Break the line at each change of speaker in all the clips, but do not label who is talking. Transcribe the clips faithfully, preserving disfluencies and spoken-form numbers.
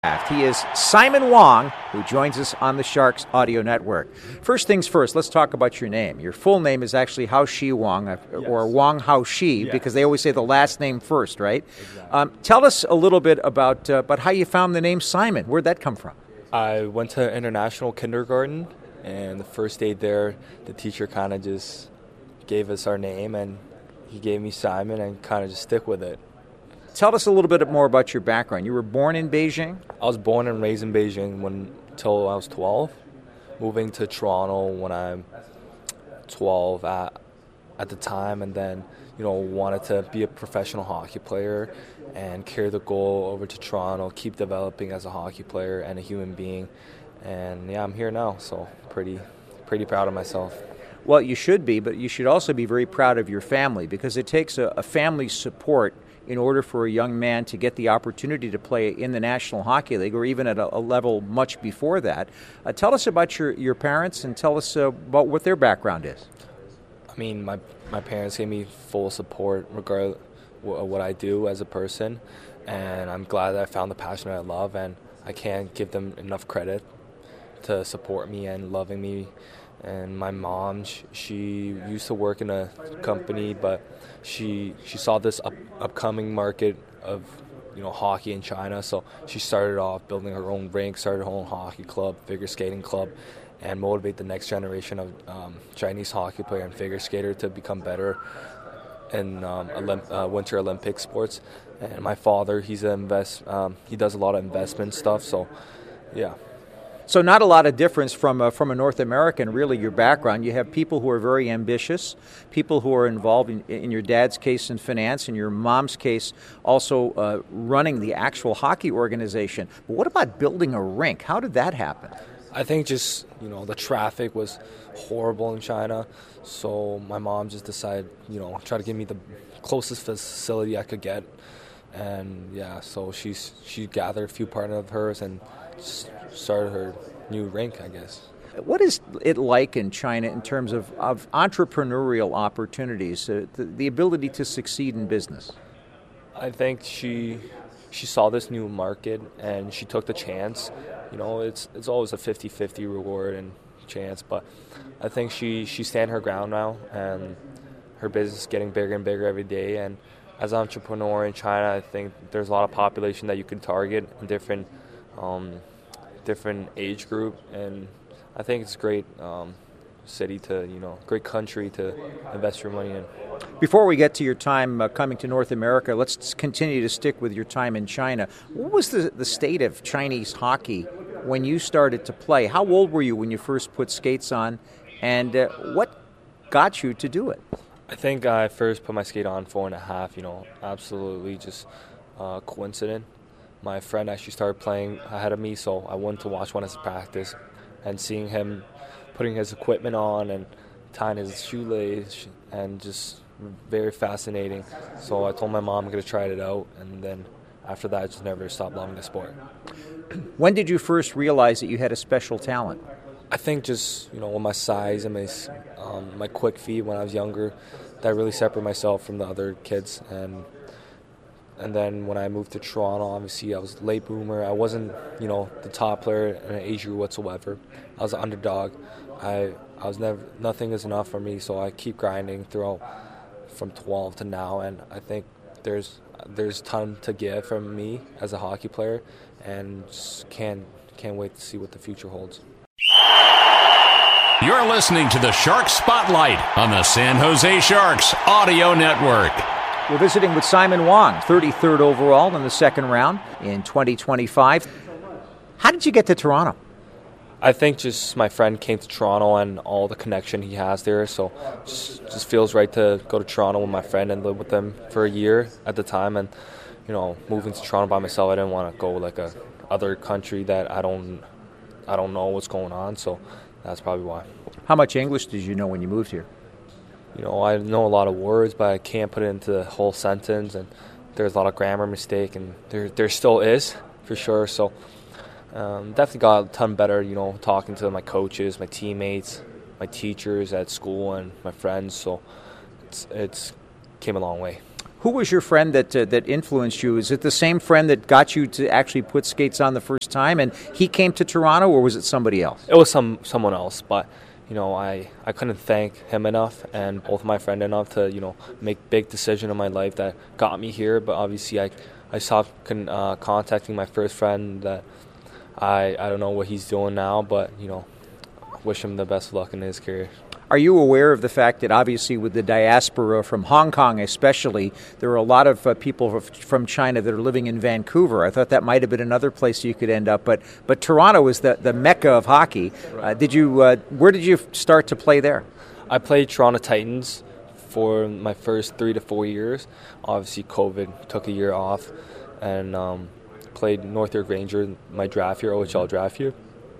He is Simon Wong, who joins us on the Sharks Audio Network. First things first, let's talk about your name. Your full name is actually Hao Shi Wong, uh, yes. or Wong Hao Shi, yes. because they always say the last name first, right?
Exactly.
Um, tell us a little bit about, uh, about how you found the name Simon. Where'd that come from?
I went to international kindergarten, and the first day there, the teacher kind of just gave us our name, and he gave me Simon and kind of just stick with it.
Tell us a little bit more about your background. You were born in Beijing?
I was born and raised in Beijing when until I was twelve. Moving to Toronto when I'm twelve at, at the time, and then you know wanted to be a professional hockey player and carry the goal over to Toronto, keep developing as a hockey player and a human being. And yeah, I'm here now, so pretty pretty proud of myself.
Well, you should be, but you should also be very proud of your family, because it takes a, a family's support in order for a young man to get the opportunity to play in the National Hockey League, or even at a, a level much before that. Uh, tell us about your, your parents, and tell us uh, about what their background is.
I mean, my my parents gave me full support regardless of what I do as a person, and I'm glad that I found the passion I love, and I can't give them enough credit to support me and loving me. And my mom, she, she used to work in a company, but she she saw this up, upcoming market of you know hockey in China, so she started off building her own rink, started her own hockey club, figure skating club, and motivate the next generation of um, Chinese hockey player and figure skater to become better in um, Olymp- uh, Winter Olympic sports. And my father, he's an invest, um, he does a lot of investment stuff, so yeah.
So not a lot of difference from a, from a North American, really, your background. You have people who are very ambitious, people who are involved, in, in your dad's case, in finance, in your mom's case, also uh, running the actual hockey organization. But what about building a rink? How did that happen?
I think just, you know, the traffic was horrible in China, so my mom just decided, you know, try to give me the closest facility I could get. And, yeah, so she's she gathered a few partners of hers and started her new rink, I guess.
What is it like in China in terms of, of entrepreneurial opportunities, uh, the, the ability to succeed in business?
I think she she saw this new market and she took the chance. You know, it's it's always a fifty-fifty reward and chance, but I think she, she stand her ground now, and her business is getting bigger and bigger every day. And as an entrepreneur in China, I think there's a lot of population that you can target in different um, different age group, and I think it's a great um, city to, you know, great country to invest your money in.
Before we get to your time uh, coming to North America, let's continue to stick with your time in China. What was the, the state of Chinese hockey when you started to play? How old were you when you first put skates on, and uh, what got you to do it?
I think I first put my skate on four and a half, you know, absolutely just uh, coincident. My friend actually started playing ahead of me, so I went to watch one of his practice, and seeing him putting his equipment on and tying his shoelace, and just very fascinating. So I told my mom I'm going to try it out, and then after that I just never stopped loving the sport.
When did you first realize that you had a special talent?
I think just, you know, with my size and my um, my quick feet when I was younger, that really separated myself from the other kids. And And then when I moved to Toronto, obviously I was a late bloomer. I wasn't, you know, the top player in an age group whatsoever. I was an underdog. I I was never, nothing is enough for me, so I keep grinding throughout from twelve to now. And I think there's there's ton to give from me as a hockey player, and just can't can't wait to see what the future holds.
You're listening to the Sharks Spotlight on the San Jose Sharks Audio Network.
We're visiting with Simon Wong, thirty-third overall in the second round in twenty twenty-five. How did you get to Toronto?
I think just my friend came to Toronto and all the connection he has there, so just just feels right to go to Toronto with my friend and live with them for a year at the time. And you know, moving to Toronto by myself, I didn't want to go like a other country that I don't I don't know what's going on, so that's probably why.
How much English did you know when you moved here?
You know, I know a lot of words, but I can't put it into the whole sentence, and there's a lot of grammar mistake, and there there still is, for sure. So um, definitely got a ton better, you know, talking to my coaches, my teammates, my teachers at school, and my friends. So it's it's came a long way.
Who was your friend that uh, that influenced you? Is it the same friend that got you to actually put skates on the first time, and he came to Toronto, or was it somebody else?
It was some someone else, but you know, I, I couldn't thank him enough and both my friend enough to, you know, make big decision in my life that got me here. But obviously, I I stopped con- uh, contacting my first friend. That I I don't know what he's doing now, but you know, wish him the best of luck in his career.
Are you aware of the fact that obviously with the diaspora from Hong Kong especially, there are a lot of uh, people from China that are living in Vancouver? I thought that might have been another place you could end up, but but Toronto is the, the mecca of hockey. Uh, did you? Uh, where did you start to play there?
I played Toronto Titans for my first three to four years. Obviously, COVID took a year off, and um, played North York Ranger my draft year, O H L draft year,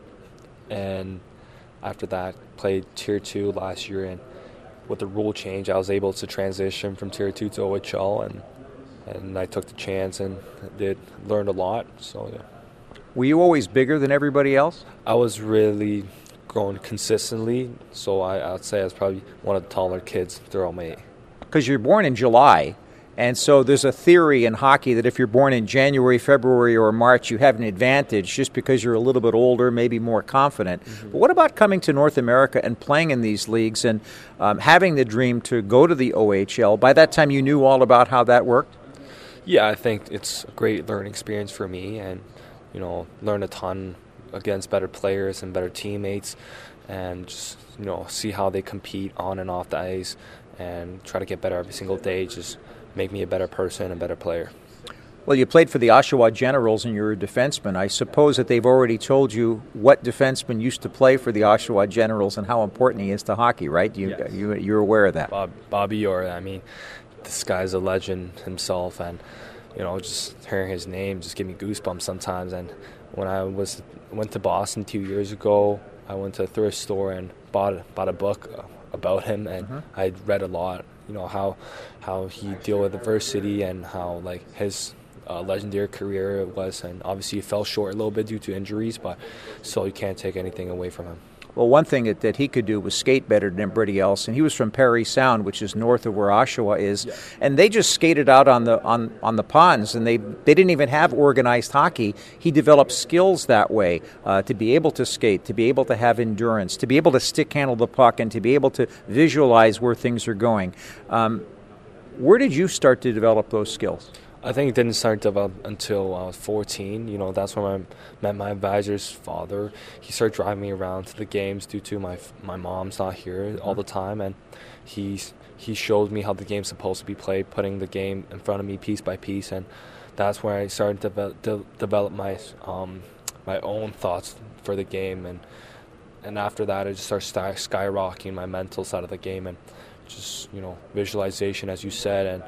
and after that, played Tier two last year, and with the rule change, I was able to transition from Tier two to O H L, and and I took the chance and did learned a lot. So yeah.
Were you always bigger than everybody else?
I was really growing consistently, so I, I'd say I was probably one of the taller kids throughout my age.
Because you're born in July. And so there's a theory in hockey that if you're born in January, February, or March, you have an advantage just because you're a little bit older, maybe more confident. Mm-hmm. But what about coming to North America and playing in these leagues and um, having the dream to go to the O H L? By that time, you knew all about how that worked?
Yeah, I think it's a great learning experience for me, and, you know, learn a ton against better players and better teammates, and just, you know, see how they compete on and off the ice and try to get better every single day. Just make me a better person, a better player.
Well, you played for the Oshawa Generals and you're a defenseman. I suppose that they've already told you what defenseman used to play for the Oshawa Generals and how important he is to hockey, right? You,
yes.
you, you're aware of that.
Bob, Bobby Orr, I mean, this guy's a legend himself, and, you know, just hearing his name just give me goosebumps sometimes. And when I was went to Boston two years ago, I went to a thrift store and bought, bought a book about him, and mm-hmm. I read a lot. You know, how how he deal with adversity and how, like, his uh, legendary career was. And obviously he fell short a little bit due to injuries, but still you can't take anything away from him.
Well, one thing that, that he could do was skate better than everybody else, and he was from Parry Sound, which is north of where Oshawa is, yeah. And they just skated out on the on, on the ponds, and they they didn't even have organized hockey. He developed skills that way uh, to be able to skate, to be able to have endurance, to be able to stick handle the puck, and to be able to visualize where things are going. Um, where did you start to develop those skills?
I think it didn't start develop until I was fourteen. You know, that's when I met my advisor's father. He started driving me around to the games due to my my mom's not here all the time, and he he showed me how the game's supposed to be played, putting the game in front of me piece by piece, and that's where I started to develop, to develop my um, my own thoughts for the game, and and after that, I just started skyrocketing my mental side of the game, and just, you know, visualization, as you said, and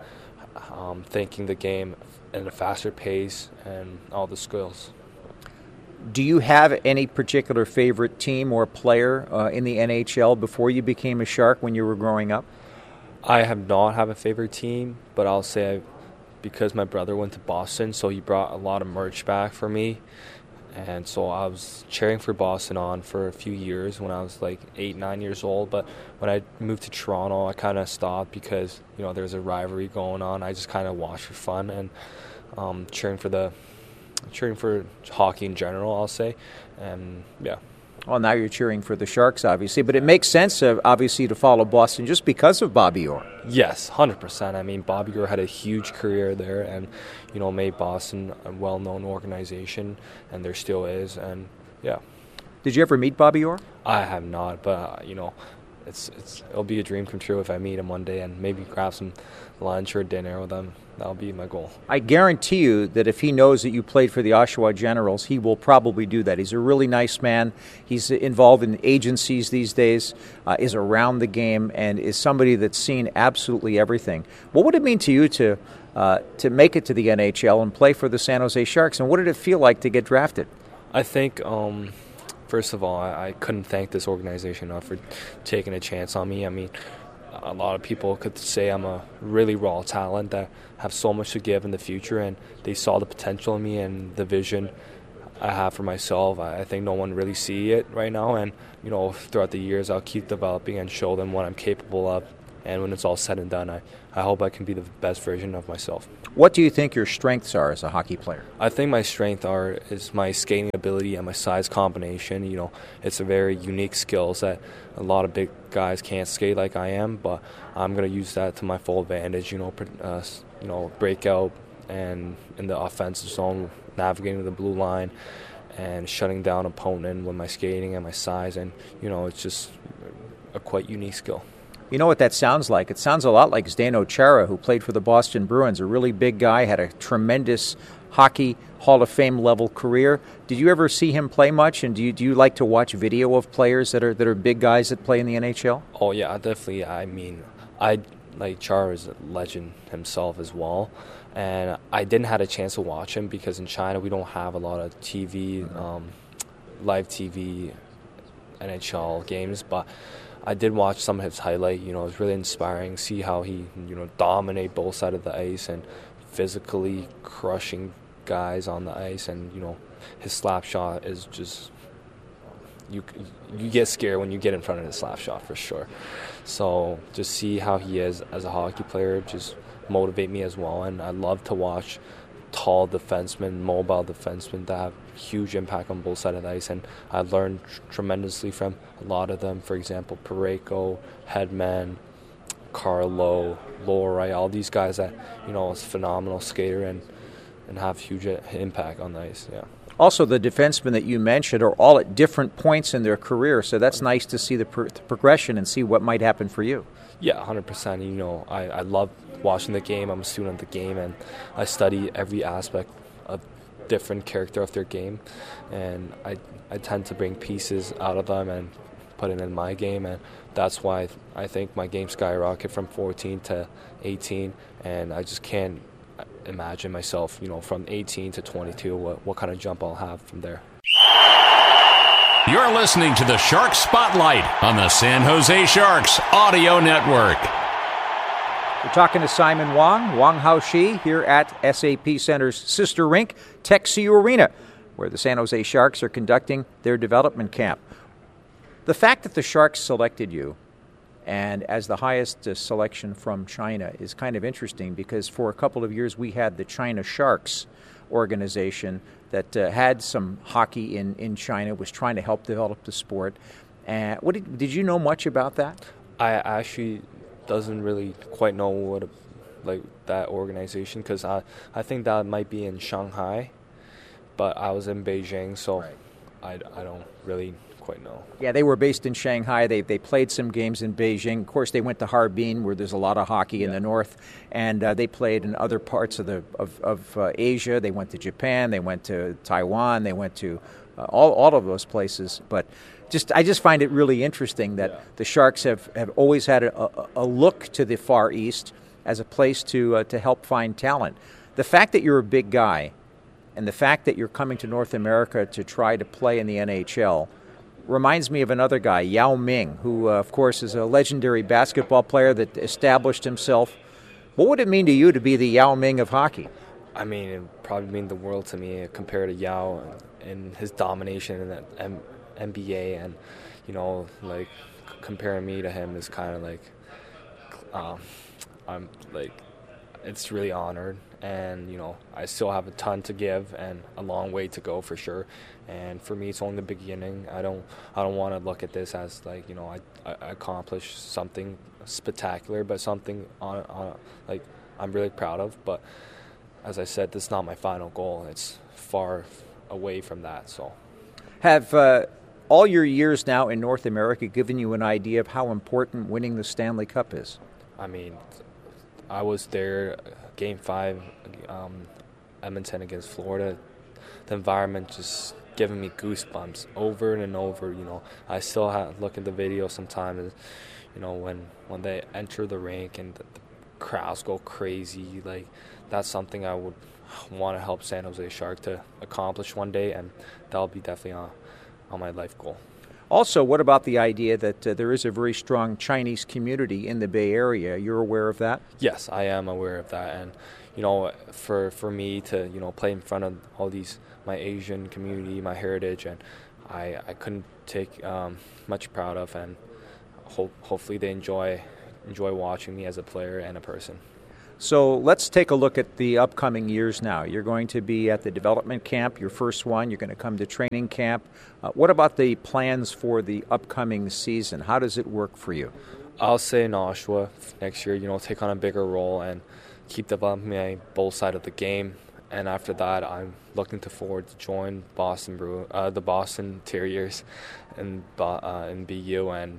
Um, thinking the game at a faster pace and all the skills.
Do you have any particular favorite team or player uh, in the N H L before you became a Shark when you were growing up?
I have not have a favorite team, but I'll say I, because my brother went to Boston, so he brought a lot of merch back for me. And so I was cheering for Boston on for a few years when I was like eight, nine years old. But when I moved to Toronto, I kind of stopped because, you know, there's a rivalry going on. I just kind of watched for fun and um, cheering for the cheering for hockey in general, I'll say. And yeah.
Well, now you're cheering for the Sharks, obviously, but it makes sense, uh, obviously, to follow Boston just because of Bobby Orr.
Yes, one hundred percent. I mean, Bobby Orr had a huge career there and, you know, made Boston a well-known organization, and there still is, and yeah.
Did you ever meet Bobby Orr?
I have not, but, uh, you know, it's it's it'll be a dream come true if I meet him one day and maybe grab some lunch or dinner with him. That'll be my goal.
I guarantee you that if he knows that you played for the Oshawa Generals, he will probably do that. He's a really nice man. He's involved in agencies these days, uh, is around the game, and is somebody that's seen absolutely everything. What would it mean to you to uh, to make it to the N H L and play for the San Jose Sharks, and what did it feel like to get drafted?
I think... Um, First of all, I, I couldn't thank this organization enough for taking a chance on me. I mean, a lot of people could say I'm a really raw talent that have so much to give in the future, and they saw the potential in me and the vision I have for myself. I, I think no one really see it right now, and, you know, throughout the years I'll keep developing and show them what I'm capable of And when it's all said and done, I, I hope I can be the best version of myself.
What do you think your strengths are as a hockey player?
I think my strength are is my skating ability and my size combination. You know, it's a very unique skills that a lot of big guys can't skate like I am, but I'm gonna use that to my full advantage. You know, uh, you know, break out and in the offensive zone, navigating the blue line, and shutting down opponent with my skating and my size. And you know, it's just a quite unique skill.
You know what that sounds like? It sounds a lot like Zdeno Chara, who played for the Boston Bruins, a really big guy, had a tremendous hockey Hall of Fame level career. Did you ever see him play much? And do you do you like to watch video of players that are that are big guys that play in the N H L?
Oh yeah, definitely. I mean, I like Chara is a legend himself as well, and I didn't have a chance to watch him because in China we don't have a lot of T V, um, live T V, N H L games, but I did watch some of his highlight. You know, it was really inspiring. See how he, you know, dominate both sides of the ice and physically crushing guys on the ice. And you know, his slap shot is just you. You get scared when you get in front of his slap shot for sure. So just see how he is as a hockey player, just motivate me as well. And I love to watch tall defensemen, mobile defensemen that have huge impact on both sides of the ice, and I learned tr- tremendously from a lot of them. For example, Parayko, Hedman, Carlo, Lohrei, all these guys that, you know, is a phenomenal skater and, and have huge impact on the ice, yeah.
Also, the defensemen that you mentioned are all at different points in their career, so that's nice to see the, pr- the progression and see what might happen for you.
Yeah, one hundred percent. You know, I, I love watching the game. I'm a student of the game, and I study every aspect of different character of their game. And I, I tend to bring pieces out of them and put it in my game. And that's why I think my game skyrocketed from fourteen to eighteen. And I just can't imagine myself, you know, from eighteen to twenty-two, what, what kind of jump I'll have from there.
You're listening to the Sharks Spotlight on the San Jose Sharks Audio Network.
We're talking to Simon Wong, Wong Hao-Shi, here at S A P Center's sister rink, TechSeau Arena, where the San Jose Sharks are conducting their development camp. The fact that the Sharks selected you and as the highest uh, selection from China is kind of interesting because for a couple of years we had the China Sharks organization that uh, had some hockey in, in China, was trying to help develop the sport. Uh, what did, did you know much about that?
I actually doesn't really quite know what like that organization, because I, I think that might be in Shanghai, but I was in Beijing, so right. I, I don't really quite know.
Yeah, they were based in Shanghai. They they played some games in Beijing. Of course, they went to Harbin, where there's a lot of hockey yeah. in the north, and uh, they played in other parts of the of, of uh, Asia. They went to Japan. They went to Taiwan. They went to uh, all all of those places. But just I just find it really interesting that yeah. the Sharks have, have always had a, a, a look to the Far East as a place to uh, to help find talent. The fact that you're a big guy, and the fact that you're coming to North America to try to play in the N H L reminds me of another guy, Yao Ming, who, uh, of course, is a legendary basketball player that established himself. What would it mean to you to be the Yao Ming of hockey?
I mean, it would probably mean the world to me compared to Yao and his domination in the M- N B A. And, you know, like, comparing me to him is kind of like, um, I'm like, it's really honored. And, you know, I still have a ton to give and a long way to go for sure. And for me, it's only the beginning. I don't I don't want to look at this as, like, you know, I, I accomplished something spectacular, but something on, on like I'm really proud of. But as I said, this is not my final goal. It's far away from that. So,
have uh, all your years now in North America given you an idea of how important winning the Stanley Cup is?
I mean, I was there, Game Five, um, Edmonton against Florida. The environment just giving me goosebumps over and over. You know, I still have look at the video sometimes. You know, when when they enter the rink and the, the crowds go crazy. Like, that's something I would want to help San Jose Shark to accomplish one day, and that'll be definitely on on my life goal.
Also, what about the idea that uh, there is a very strong Chinese community in the Bay Area? You're aware of that?
Yes, I am aware of that. And, you know, for for me to, you know, play in front of all these, my Asian community, my heritage, and I, I couldn't take um, much proud of, and ho- hopefully they enjoy enjoy watching me as a player and a person.
So let's take a look at the upcoming years now. You're going to be at the development camp, your first one. You're going to come to training camp. Uh, what about the plans for the upcoming season? How does it work for you?
I'll say in Oshawa next year, you know, take on a bigger role and keep developing my both side of the game. And after that, I'm looking to forward to join Boston Brew, uh, the Boston Terriers, and uh, in B U, and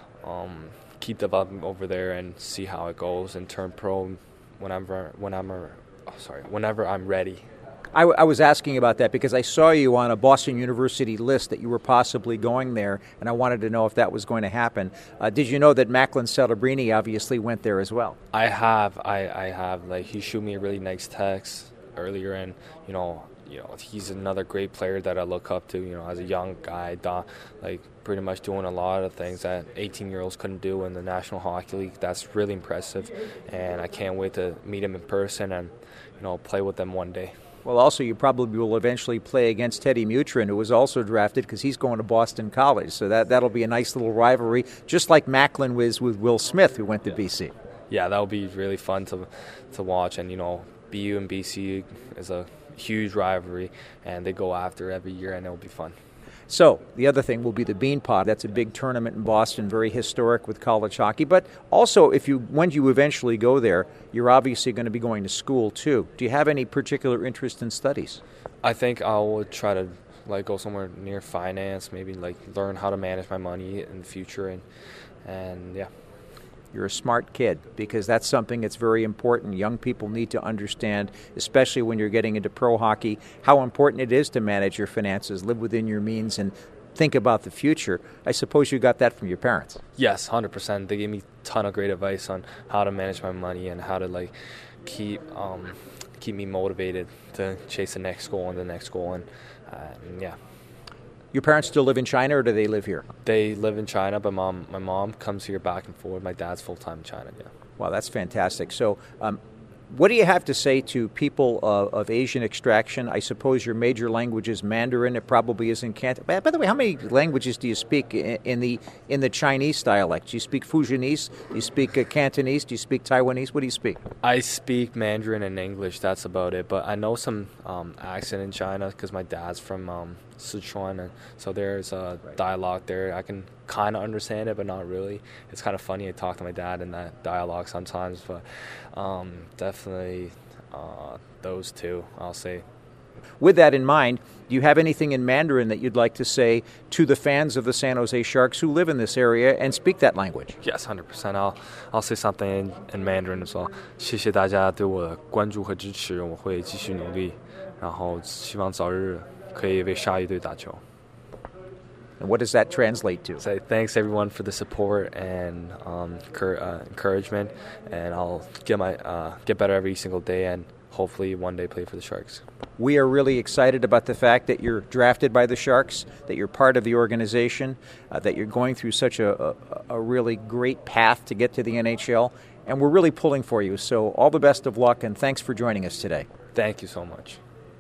um, keep developing over there and see how it goes and turn pro whenever when I'm oh, sorry whenever I'm ready.
I, w- I was asking about that because I saw you on a Boston University list that you were possibly going there, and I wanted to know if that was going to happen. Uh, did you know that Macklin Celebrini obviously went there as well?
I have, I, I have. Like, he shot me a really nice text earlier, and you know, you know, he's another great player that I look up to. You know, as a young guy, da, like pretty much doing a lot of things that eighteen-year-olds couldn't do in the National Hockey League. That's really impressive, and I can't wait to meet him in person and you know play with them one day.
Well, also, you probably will eventually play against Teddy Mutrin, who was also drafted because he's going to Boston College. So that, that'll be a nice little rivalry, just like Macklin was with Will Smith, who went to B C.
Yeah, that'll be really fun to to watch. And, you know, B U and B C is a huge rivalry, and they go after every year, and it'll be fun.
So the other thing will be the Beanpot. That's a big tournament in Boston, very historic with college hockey. But also, if you when you eventually go there, you're obviously going to be going to school too. Do you have any particular interest in studies?
I think I would try to like go somewhere near finance, maybe like learn how to manage my money in the future, and and yeah.
You're a smart kid, because that's something that's very important. Young people need to understand, especially when you're getting into pro hockey, how important it is to manage your finances, live within your means, and think about the future. I suppose you got that from your parents.
Yes, one hundred percent. They gave me a ton of great advice on how to manage my money and how to like keep um, keep me motivated to chase the next goal and the next goal. And, uh, and yeah.
Your parents still live in China, or do they live here?
They live in China, but mom, my mom comes here back and forth. My dad's full-time in China, yeah.
Wow, that's fantastic. So um, what do you have to say to people uh, of Asian extraction? I suppose your major language is Mandarin. It probably is in Canton. By the way, how many languages do you speak in the in the Chinese dialect? Do you speak Fujianese? Do you speak uh, Cantonese? Do you speak Taiwanese? What do you speak?
I speak Mandarin and English. That's about it. But I know some um, accent in China because my dad's from um, Sichuan, and so there's a dialogue there. I can kind of understand it, but not really. It's kind of funny to talk to my dad in that dialogue sometimes, but um, definitely uh, those two, I'll say.
With that in mind, do you have anything in Mandarin that you'd like to say to the fans of the San Jose Sharks who live in this area and speak that language?
Yes, one hundred percent. I'll I'll say something in, in Mandarin as well. 谢谢大家对我的关注和支持，我会继续努力，然后希望早日可以为鲨鱼队打球。
And what does that translate to?
Say thanks everyone for the support and um, cur- uh, encouragement, and I'll get my uh, get better every single day, and hopefully one day play for the Sharks.
We are really excited about the fact that you're drafted by the Sharks, that you're part of the organization, uh, that you're going through such a, a, a really great path to get to the N H L, and we're really pulling for you. So all the best of luck, and thanks for joining us today.
Thank you so much.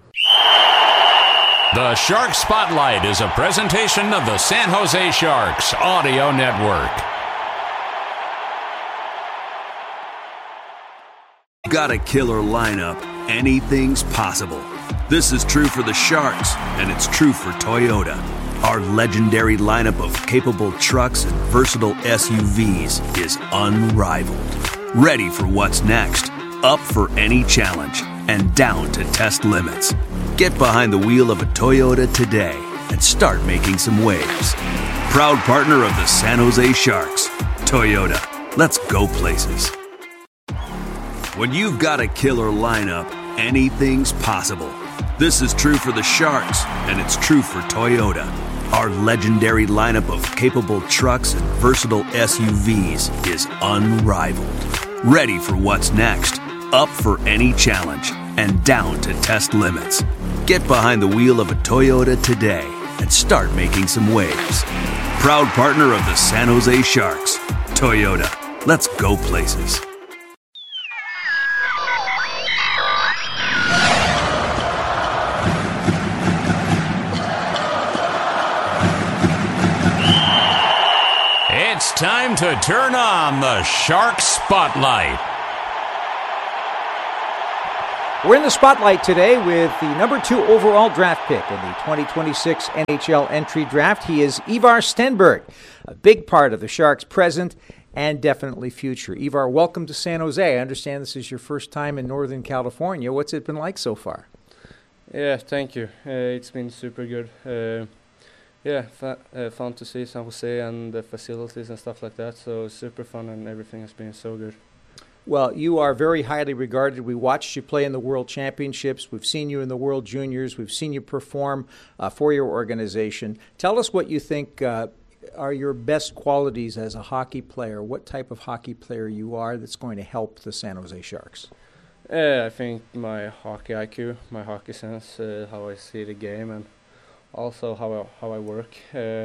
The Shark Spotlight is a presentation of the San Jose Sharks Audio Network.
Got a killer lineup. Anything's possible. This is true for the Sharks, and it's true for Toyota. Our legendary lineup of capable trucks and versatile S U Vs is unrivaled. Ready for what's next, up for any challenge, and down to test limits. Get behind the wheel of a Toyota today and start making some waves. Proud partner of the San Jose Sharks, Toyota. Let's go places. When you've got a killer lineup, anything's possible. This is true for the Sharks, and it's true for Toyota. Our legendary lineup of capable trucks and versatile S U Vs is unrivaled. Ready for what's next, up for any challenge, and down to test limits. Get behind the wheel of a Toyota today and start making some waves. Proud partner of the San Jose Sharks, Toyota. Let's go places.
It's time to turn on the Sharks Spotlight.
We're in the spotlight today with the number two overall draft pick in the twenty twenty-six N H L entry draft. He is Ivar Stenberg, a big part of the Sharks' present and definitely future. Ivar, welcome to San Jose. I understand this is your first time in Northern California. What's it been like so far?
Yeah, thank you. Uh, it's been super good. Uh, yeah, fa- uh, fun to see San Jose and the facilities and stuff like that. So super fun, and everything has been so good.
Well, you are very highly regarded. We watched you play in the World Championships. We've seen you in the World Juniors. We've seen you perform uh, for your organization. Tell us what you think uh, are your best qualities as a hockey player. What type of hockey player you are that's going to help the San Jose Sharks?
Uh, I think my hockey I Q, my hockey sense, uh, how I see the game, and also how I, how I work. Uh,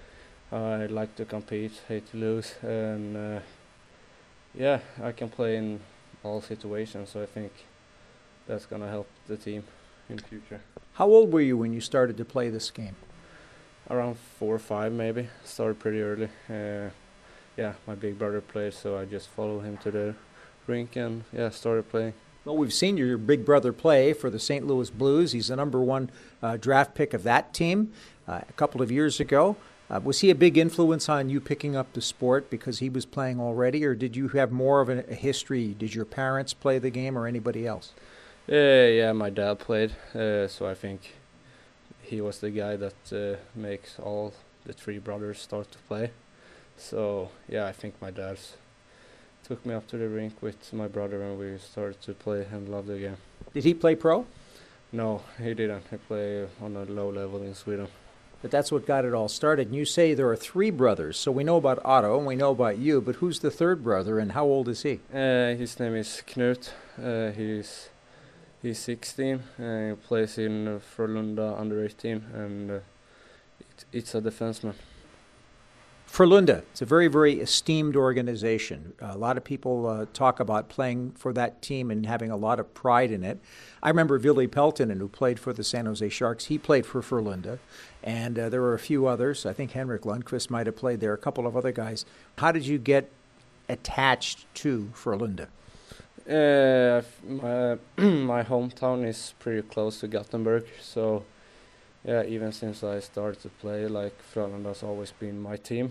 I like to compete, hate to lose, and uh, yeah, I can play in all situations, so I think that's going to help the team in the future.
How old were you when you started to play this game?
Around four or five, maybe. Started pretty early. Uh, yeah, my big brother played, so I just followed him to the rink and, yeah, started playing.
Well, we've seen your big brother play for the Saint Louis Blues. He's the number one uh, draft pick of that team uh, a couple of years ago. Uh, was he a big influence on you picking up the sport because he was playing already, or did you have more of a, a history? Did your parents play the game or anybody else?
Uh, yeah, my dad played, uh, so I think he was the guy that uh, makes all the three brothers start to play. So, yeah, I think my dad took me up to the rink with my brother and we started to play and love the game.
Did he play pro?
No, he didn't. He played on a low level in Sweden.
But that's what got it all started. And you say there are three brothers. So we know about Otto and we know about you, but who's the third brother and how old is he?
Uh, his name is Knut. Uh, he's he's sixteen. Uh, he plays in uh, Frölunda under eighteen, and uh, it, it's a defenseman.
Frölunda, it's a very, very esteemed organization. A lot of people uh, talk about playing for that team and having a lot of pride in it. I remember Ville Peltonen, who played for the San Jose Sharks. He played for Frölunda, and uh, there were a few others. I think Henrik Lundqvist might have played there, a couple of other guys. How did you get attached to Frölunda?
Uh, my, my hometown is pretty close to Gothenburg, so yeah, even since I started to play, like, Frölunda's always been my team.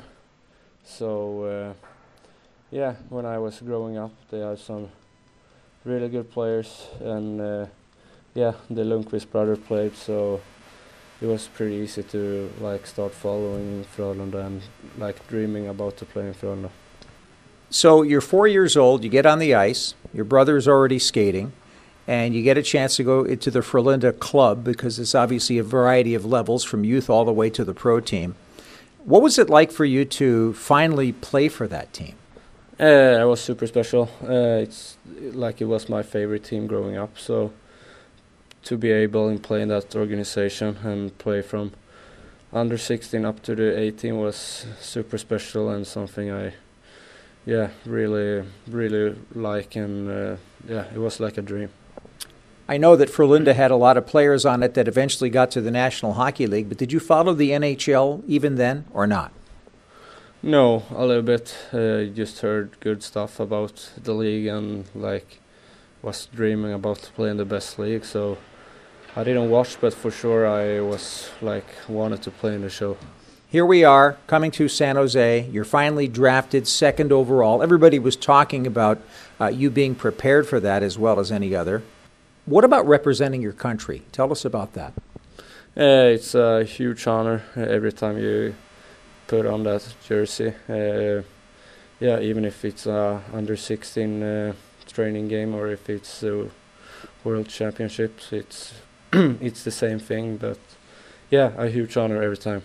So uh, yeah, when I was growing up, they had some really good players, and uh, yeah, the Lundqvist brother played, so it was pretty easy to like start following Frölunda and like dreaming about to play in Frölunda.
So you're four years old, you get on the ice, your brother's already skating, and you get a chance to go into the Frölunda club because it's obviously a variety of levels from youth all the way to the pro team. What was it like for you to finally play for that team?
Uh, it was super special. Uh, it's like it was my favorite team growing up. So to be able to play in that organization and play from under sixteen up to the eighteen was super special and something I, yeah, really, really like. And uh, yeah, it was like a dream.
I know that Frölunda had a lot of players on it that eventually got to the National Hockey League, but did you follow the N H L even then or not?
No, a little bit. Uh, just heard good stuff about the league and like was dreaming about playing the best league. So I didn't watch, but for sure I was like wanted to play in the show.
Here we are coming to San Jose. You're finally drafted second overall. Everybody was talking about uh, you being prepared for that as well as any other. What about representing your country? Tell us about that.
Uh, it's a huge honor uh, every time you put on that jersey. Uh, yeah, even if it's a under sixteen uh, training game or if it's uh, World Championships, it's it's the same thing. But yeah, a huge honor every time.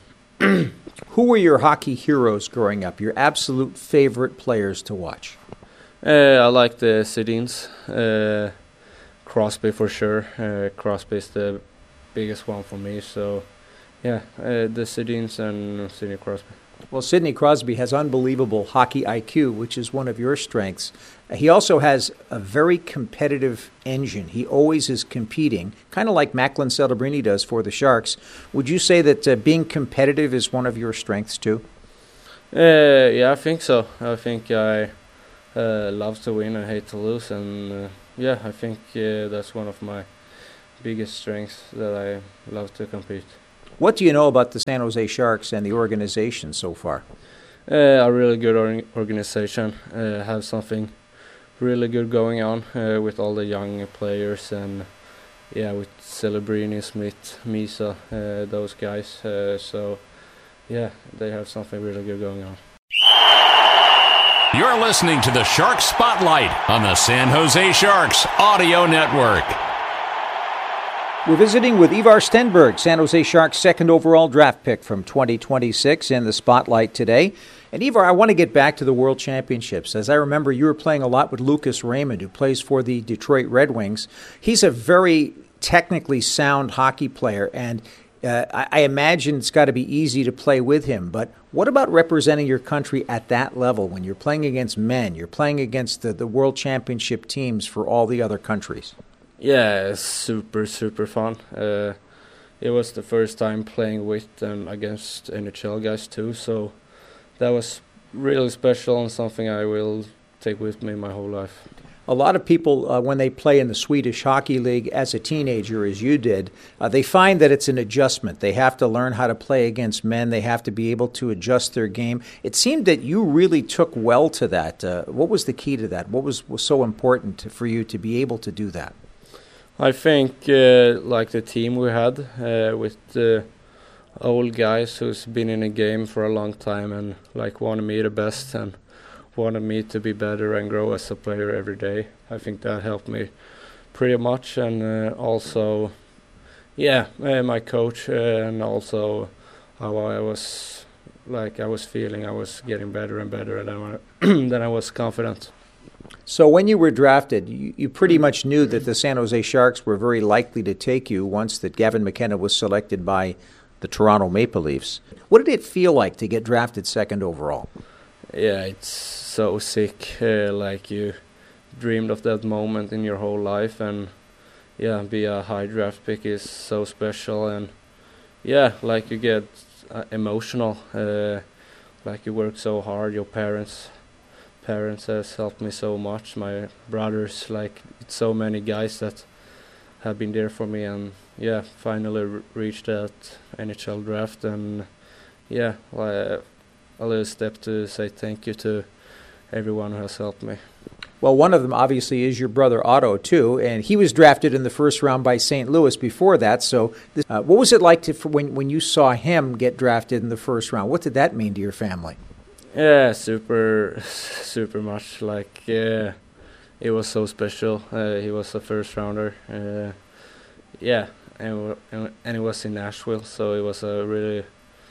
Who were your hockey heroes growing up? Your absolute favorite players to watch?
Uh, I like the Sedins. Uh, Crosby for sure. Uh, Crosby is the biggest one for me. So, yeah, uh, the Sedins and Sidney Crosby.
Well, Sidney Crosby has unbelievable hockey I Q, which is one of your strengths. Uh, he also has a very competitive engine. He always is competing, kind of like Macklin Celebrini does for the Sharks. Would you say that uh, being competitive is one of your strengths too?
Uh, yeah, I think so. I think I uh, love to win and hate to lose, and uh, yeah, I think uh, that's one of my biggest strengths, that I love to compete.
What do you know about the San Jose Sharks and the organization so far?
Uh, a really good or- organization. Uh, have something really good going on uh, with all the young players, and yeah, with Celebrini, Smith, Misa, uh, those guys. Uh, so yeah, they have something really good going on.
You're listening to the Shark Spotlight on the San Jose Sharks Audio Network.
We're visiting with Ivar Stenberg, San Jose Sharks' second overall draft pick from twenty twenty-six, in the spotlight today. And Ivar, I want to get back to the World Championships. As I remember, you were playing a lot with Lucas Raymond, who plays for the Detroit Red Wings. He's a very technically sound hockey player, and uh, I, I imagine it's got to be easy to play with him. But what about representing your country at that level when you're playing against men? You're playing against the, the World Championship teams for all the other countries.
Yeah, it's super, super fun. Uh, it was the first time playing with and against N H L guys too, so that was really special and something I will take with me my whole life.
A lot of people, uh, when they play in the Swedish Hockey League as a teenager, as you did, uh, they find that it's an adjustment. They have to learn how to play against men. They have to be able to adjust their game. It seemed that you really took well to that. Uh, what was the key to that? What was, was so important for you to be able to do that?
I think uh, like the team we had uh, with the old guys who's been in the game for a long time and like wanted me the best and wanted me to be better and grow as a player every day. I think that helped me pretty much, and uh, also, yeah, uh, my coach uh, and also how I was like I was feeling I was getting better and better, and then then I was confident.
So when you were drafted, you, you pretty much knew that the San Jose Sharks were very likely to take you once that Gavin McKenna was selected by the Toronto Maple Leafs. What did it feel like to get drafted second overall?
Yeah, it's so sick. Uh, like you dreamed of that moment in your whole life, and yeah, be a high draft pick is so special, and yeah, like you get uh, emotional. Uh, like you work so hard. Your parents. Parents has helped me so much. My brothers, like it's so many guys that have been there for me, and yeah, finally re- reached that N H L draft, and yeah, uh, a little step to say thank you to everyone who has helped me.
Well, one of them obviously is your brother Otto too, and he was drafted in the first round by Saint Louis before that. So, this, uh, what was it like to for when when you saw him get drafted in the first round? What did that mean to your family?
Yeah, super, super much. Like, yeah, it was so special. Uh, he was a first rounder. Uh, yeah, and, w- and it was in Nashville, so it was a really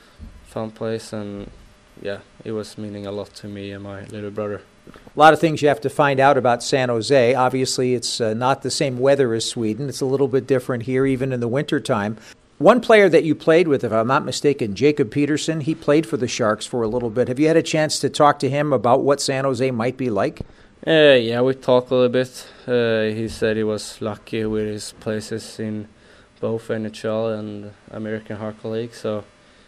fun place, and yeah, it was meaning a lot to me and my little brother.
A lot of things you have to find out about San Jose. Obviously, it's uh, not the same weather as Sweden. It's a little bit different here, even in the wintertime. One player that you played with, if I'm not mistaken, Jacob Peterson, he played for the Sharks for a little bit. Have you had a chance to talk to him about what San Jose might be like?
Uh, yeah, we talked a little bit. Uh, he said he was lucky with his places in both N H L and American Hockey League, so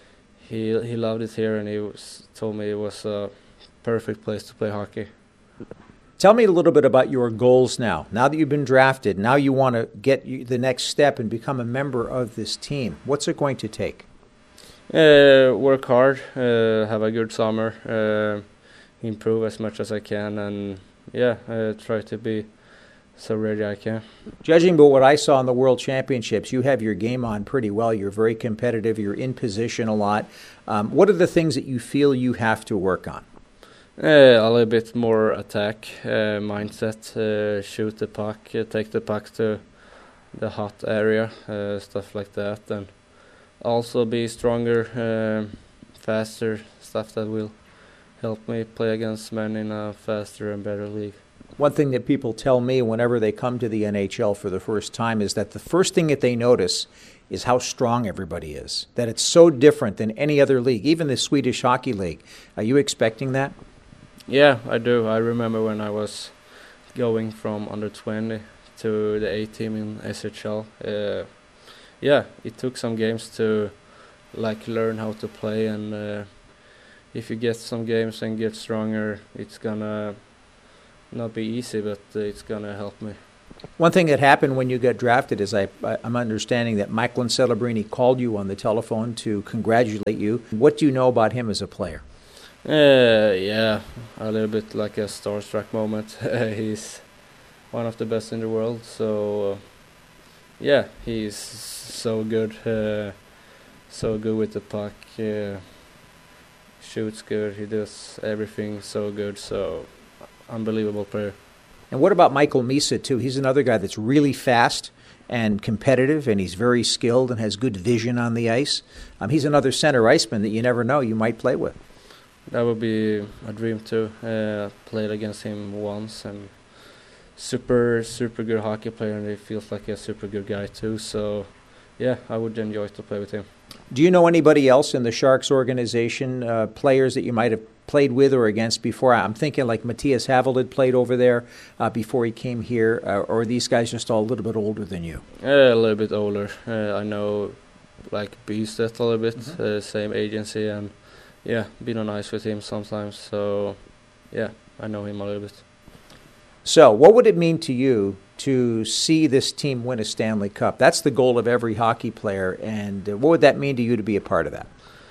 he he loved it here, and he was, told me it was a perfect place to play hockey.
Tell me a little bit about your goals now. Now that you've been drafted, now you want to get the next step and become a member of this team. What's it going to take?
Uh, work hard, uh, have a good summer, uh, improve as much as I can, and yeah, uh, try to be so ready I can.
Judging by what I saw in the World Championships, you have your game on pretty well. You're very competitive. You're in position a lot. Um, what are the things that you feel you have to work on?
Uh, a little bit more attack uh, mindset, uh, shoot the puck, uh, take the puck to the hot area, uh, stuff like that, and also be stronger, uh, faster, stuff that will help me play against men in a faster and better league.
One thing that people tell me whenever they come to the N H L for the first time is that the first thing that they notice is how strong everybody is, that it's so different than any other league, even the Swedish Hockey League. Are you expecting that?
Yeah, I do. I remember when I was going from under twenty to the A team in S H L. Uh, yeah, it took some games to like learn how to play, and uh, if you get some games and get stronger, it's gonna not be easy, but uh, it's gonna help me.
One thing that happened when you got drafted is I, I'm understanding that Michael Celebrini called you on the telephone to congratulate you. What do you know about him as a player?
Uh, yeah, a little bit like a starstruck moment. He's one of the best in the world, so uh, yeah, he's so good, uh, so good with the puck, uh, shoots good, he does everything so good, so unbelievable player.
And what about Michael Misa, too? He's another guy that's really fast and competitive, and he's very skilled and has good vision on the ice. Um, he's another center iceman that you never know you might play with.
That would be a dream, too. Uh, played against him once, and super, super good hockey player, and he feels like a super good guy, too. So, yeah, I would enjoy to play with him.
Do you know anybody else in the Sharks organization, uh, players that you might have played with or against before? I'm thinking like Matthias Havelid played over there uh, before he came here, uh, or are these guys just all a little bit older than you?
Uh, a little bit older. Uh, I know like Bystedt a little bit, mm-hmm. uh, same agency, and yeah, been on ice with him sometimes, so yeah, I know him a little bit.
So what would it mean to you to see this team win a Stanley Cup? That's the goal of every hockey player, and uh, what would that mean to you to be a part of that?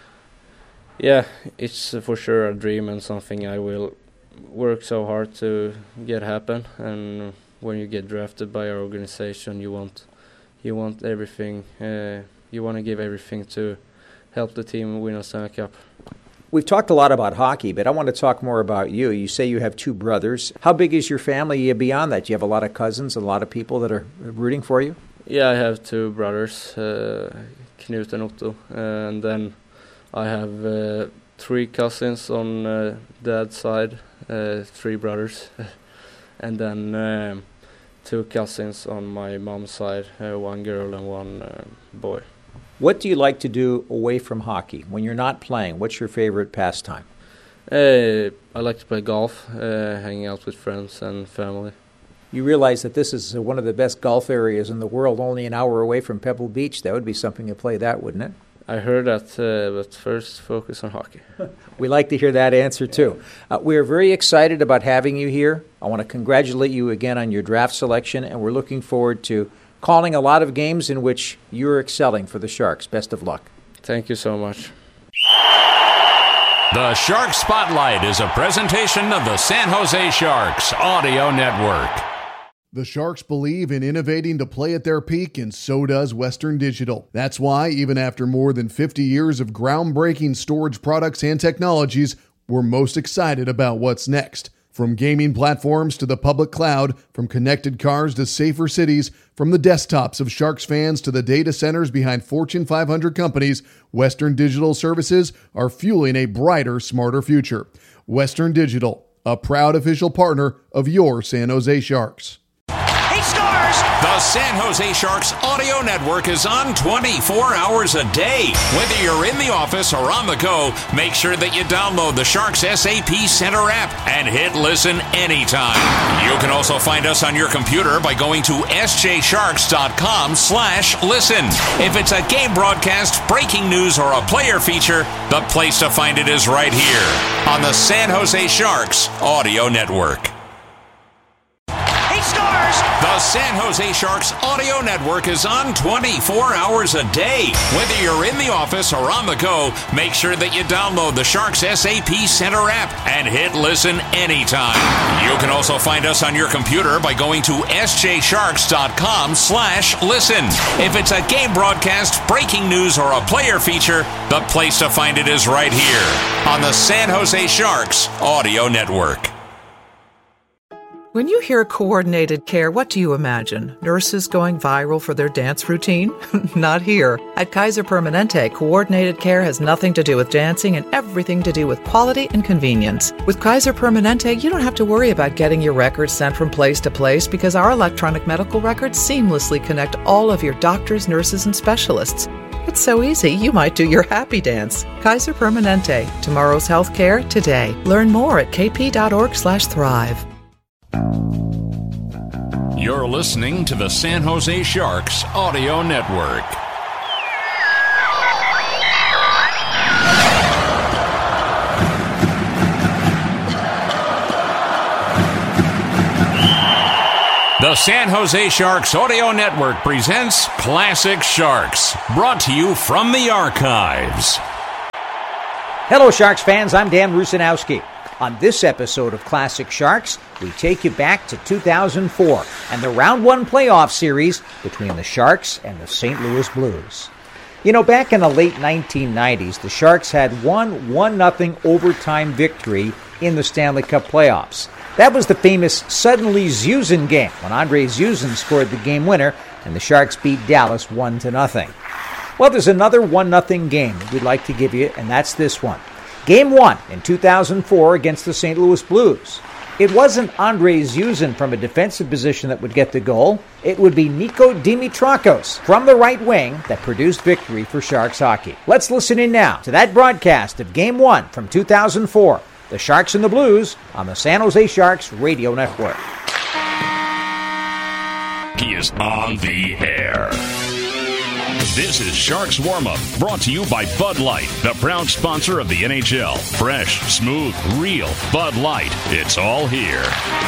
Yeah, it's uh, for sure a dream and something I will work so hard to get happen. And when you get drafted by our organization, you want you want everything. Uh, you want to give everything to help the team win a Stanley Cup.
We've talked a lot about hockey, but I want to talk more about you. You say you have two brothers. How big is your family beyond that? Do you have a lot of cousins, a lot of people that are rooting for you?
Yeah, I have two brothers, uh, Knut and Otto, and then I have uh, three cousins on uh, dad's side, uh, three brothers, and then um, two cousins on my mom's side, uh, one girl and one uh, boy.
What do you like to do away from hockey? When you're not playing, what's your favorite pastime?
Uh, I like to play golf, uh, hanging out with friends and family.
You realize that this is one of the best golf areas in the world, only an hour away from Pebble Beach. That would be something to play that, wouldn't it?
I heard that, uh, but first focus on hockey.
We like to hear that answer, too. Uh, we are very excited about having you here. I want to congratulate you again on your draft selection, and we're looking forward to calling a lot of games in which you're excelling for the Sharks. Best of luck.
Thank you so much.
The Shark Spotlight is a presentation of the San Jose Sharks Audio Network.
The Sharks believe in innovating to play at their peak, and so does Western Digital. That's why, even after more than fifty years of groundbreaking storage products and technologies, we're most excited about what's next. From gaming platforms to the public cloud, from connected cars to safer cities, from the desktops of Sharks fans to the data centers behind Fortune five hundred companies, Western Digital services are fueling a brighter, smarter future. Western Digital, a proud official partner of your San Jose Sharks.
He scores! The San Jose Sharks Audio Network is on twenty-four hours a day. Whether you're in the office or on the go, make sure that you download the Sharks S A P Center app and hit listen anytime. You can also find us on your computer by going to sjsharks.com slash listen. If it's a game broadcast, breaking news, or a player feature, the place to find it is right here on the San Jose Sharks Audio Network. The San Jose Sharks Audio Network is on twenty-four hours a day. Whether you're in the office or on the go, make sure that you download the Sharks S A P Center app and hit listen anytime. You can also find us on your computer by going to sjsharks.com slash listen. If it's a game broadcast, breaking news, or a player feature, the place to find it is right here on the San Jose Sharks Audio Network.
When you hear coordinated care, what do you imagine? Nurses going viral for their dance routine? Not here. At Kaiser Permanente, coordinated care has nothing to do with dancing and everything to do with quality and convenience. With Kaiser Permanente, you don't have to worry about getting your records sent from place to place because our electronic medical records seamlessly connect all of your doctors, nurses, and specialists. It's so easy, you might do your happy dance. Kaiser Permanente. Tomorrow's healthcare today. Learn more at kp.org slash thrive.
You're listening to the San Jose Sharks Audio Network. The San Jose Sharks Audio Network presents Classic Sharks, brought to you from the archives.
Hello, Sharks fans. I'm Dan Rusanowski. On this episode of Classic Sharks, we take you back to two thousand four and the Round one playoff series between the Sharks and the Saint Louis Blues. You know, back in the late nineteen nineties, the Sharks had one one nothing overtime victory in the Stanley Cup playoffs. That was the famous Suddenly Zuzin game when Andre Zuzin scored the game winner and the Sharks beat Dallas one to nothing. Well, there's another one nothing game that we'd like to give you, and that's this one. Game one in two thousand four against the Saint Louis Blues. It wasn't Andre Zuzin from a defensive position that would get the goal. It would be Nico Dimitrakos from the right wing that produced victory for Sharks hockey. Let's listen in now to that broadcast of Game one from two thousand four. The Sharks and the Blues on the San Jose Sharks Radio Network.
He is on the air. This is Sharks Warm-Up, brought to you by Bud Light, the proud sponsor of the N H L. Fresh, smooth, real Bud Light. It's all here.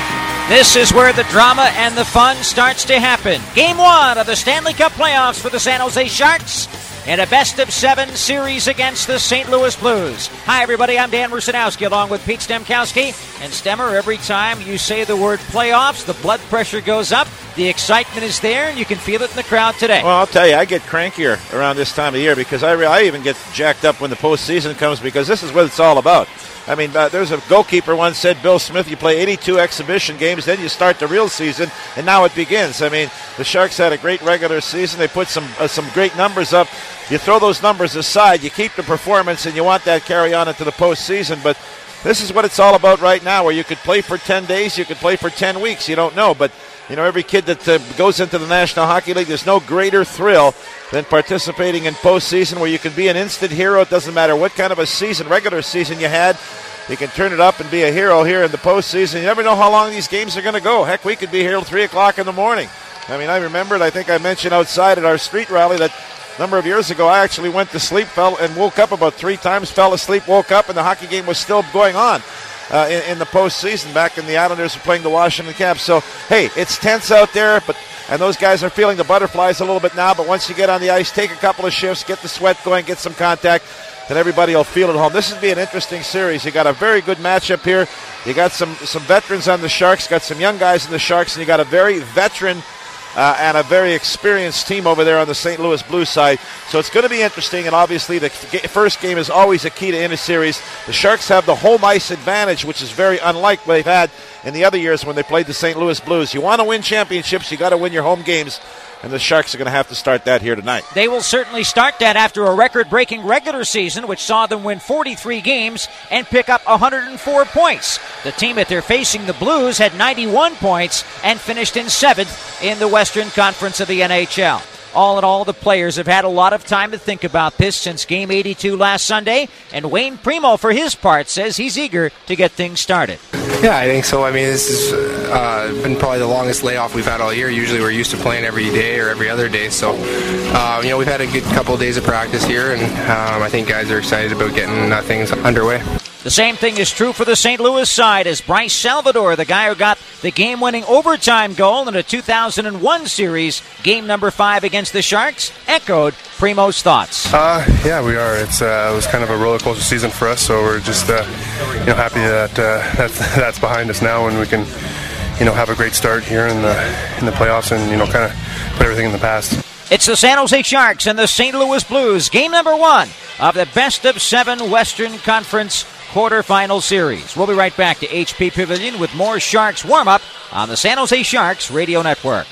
This is where the drama and the fun starts to happen. Game one of the Stanley Cup playoffs for the San Jose Sharks in a best-of-seven series against the Saint Louis Blues. Hi, everybody. I'm Dan Rusanowski along with Pete Stemkowski. And Stemmer, every time you say the word playoffs, the blood pressure goes up, the excitement is there, and you can feel it in the crowd today.
Well, I'll tell you, I get crankier around this time of year because I, re- I even get jacked up when the postseason comes because this is what it's all about. I mean, uh, there's a goalkeeper once said, Bill Smith, you play eighty-two exhibition games, then you start the real season, and now it begins. I mean, the Sharks had a great regular season. They put some uh, some great numbers up. You throw those numbers aside, you keep the performance, and you want that carry on into the postseason. But this is what it's all about right now, where you could play for ten days, you could play for ten weeks. You don't know, but you know, every kid that uh, goes into the National Hockey League, there's no greater thrill than participating in postseason where you can be an instant hero. It doesn't matter what kind of a season, regular season you had. You can turn it up and be a hero here in the postseason. You never know how long these games are going to go. Heck, we could be here till three o'clock in the morning. I mean, I remembered, I think I mentioned outside at our street rally that a number of years ago I actually went to sleep, fell, and woke up about three times, fell asleep, woke up, and the hockey game was still going on. Uh, in, in the postseason, back in the Islanders were playing the Washington Caps. So, hey, it's tense out there, but and those guys are feeling the butterflies a little bit now, but once you get on the ice, take a couple of shifts, get the sweat going, get some contact, and everybody will feel it at home. This will be an interesting series. You got a very good matchup here. You got some, some veterans on the Sharks, got some young guys in the Sharks, and you got a very veteran Uh, and a very experienced team over there on the Saint Louis Blues side. So it's going to be interesting, and obviously the g- first game is always a key to any series. The Sharks have the home ice advantage, which is very unlike what they've had in the other years when they played the Saint Louis Blues. You want to win championships, you got to win your home games, and the Sharks are going to have to start that here tonight.
They will certainly start that after a record-breaking regular season, which saw them win forty-three games and pick up one hundred four points. The team that they're facing, the Blues, had ninety-one points and finished in seventh in the Western Conference of the N H L. All in all, the players have had a lot of time to think about this since Game eighty-two last Sunday, and Wayne Primo, for his part, says he's eager to get things started.
Yeah, I think so. I mean, this has uh, been probably the longest layoff we've had all year. Usually we're used to playing every day or every other day. So, uh, you know, we've had a good couple of days of practice here, and um, I think guys are excited about getting uh, things underway.
The same thing is true for the Saint Louis side as Bryce Salvador, the guy who got the game-winning overtime goal in a two thousand one series, game number five against the Sharks, echoed Primo's thoughts.
Uh, yeah, we are. It's uh, it was kind of a roller coaster season for us, so we're just uh, you know happy that uh, that's that's behind us now, and we can you know have a great start here in the in the playoffs, and you know kind of put everything in the past.
It's the San Jose Sharks and the Saint Louis Blues, game number one of the best of seven Western Conference quarterfinal series. We'll be right back to H P Pavilion with more Sharks warm-up on the San Jose Sharks Radio Network.